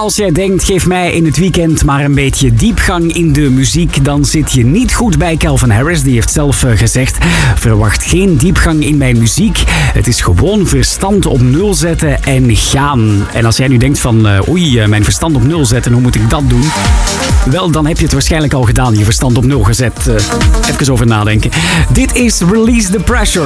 Als jij denkt, geef mij in het weekend maar een beetje diepgang in de muziek, dan zit je niet goed bij Calvin Harris. Die heeft zelf gezegd, verwacht geen diepgang in mijn muziek. Het is gewoon verstand op nul zetten en gaan. En als jij nu denkt van, mijn verstand op nul zetten, hoe moet ik dat doen? Wel, dan heb je het waarschijnlijk al gedaan, je verstand op nul gezet. Even over nadenken. Dit is Release the Pressure.